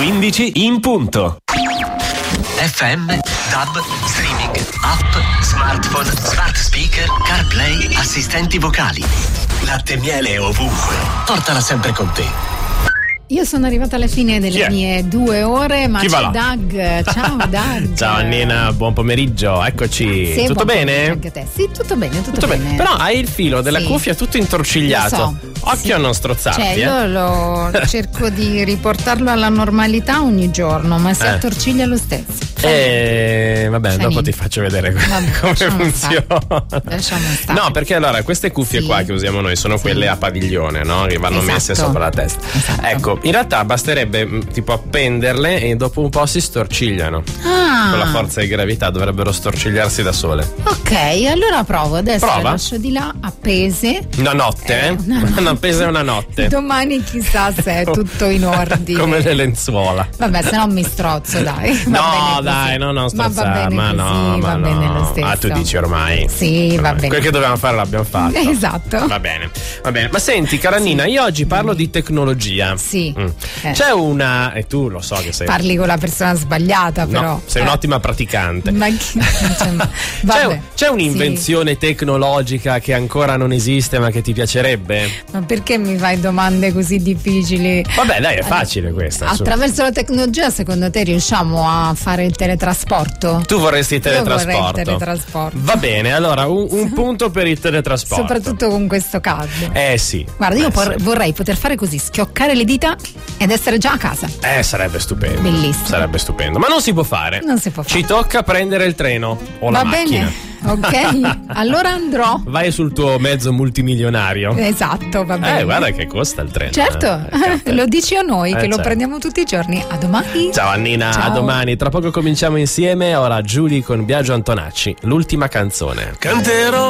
15 in punto. FM, DAB, streaming, app, smartphone, smart speaker, CarPlay, assistenti vocali. Latte e miele ovunque. Portala sempre con te. Io sono arrivata alla fine delle mie 2 ore, ma c'è Doug. Ciao Doug. Ciao Annina, buon pomeriggio, eccoci. Sì, tutto bene? Anche a te. Sì, tutto bene, tutto bene. Però hai il filo della cuffia tutto intorcigliato. Lo so. Occhio a non strozzarti. Io cerco di riportarlo alla normalità ogni giorno, ma si attorciglia lo stesso. Vabbè, dopo ti faccio vedere come funziona. Lasciamo stare. No, perché allora queste cuffie qua che usiamo noi sono quelle a padiglione, no? Che vanno messe sopra la testa. Esatto. Ecco, in realtà basterebbe tipo appenderle e dopo un po' si storcigliano. Con la forza di gravità dovrebbero storcigliarsi da sole. Ok, allora provo. Adesso le Prova. lascio di là appese. Una notte, appesa una notte. Domani chissà se è tutto in ordine. Come le lenzuola. Vabbè, se no mi strozzo, dai. No, dai, non strozzare. Va bene lo stesso. Ah, tu dici ormai. Sì, va bene. Quel che dovevamo fare l'abbiamo fatto. Esatto. Va bene. Ma senti, cara Nina, io oggi parlo di tecnologia. Sì. C'è una, e tu lo so che sei. Parli con la persona sbagliata, però. No, sei un'ottima praticante. Ma c'è un'invenzione tecnologica che ancora non esiste ma che ti piacerebbe? Ma perché mi fai domande così difficili? Vabbè, dai, è facile questa. Attraverso la tecnologia, secondo te riusciamo a fare il teletrasporto? Tu vorresti il teletrasporto? Io vorrei il teletrasporto. Va bene, allora un punto per il teletrasporto. Soprattutto con questo caldo. Sì. Guarda, io vorrei poter fare così, schioccare le dita ed essere già a casa. Sarebbe stupendo. Bellissimo. Sarebbe stupendo. Ma non si può fare. Non si può fare. Ci tocca prendere il treno o la macchina. Bene. Ok, allora andrò. Vai sul tuo mezzo multimilionario. Esatto, va bene. Guarda che costa il treno. Certo, lo dici a noi che lo certo. prendiamo tutti i giorni. A domani. Ciao Annina, Ciao. a domani. Tra poco cominciamo insieme. Ora Giulia con Biagio Antonacci, l'ultima canzone. Canterò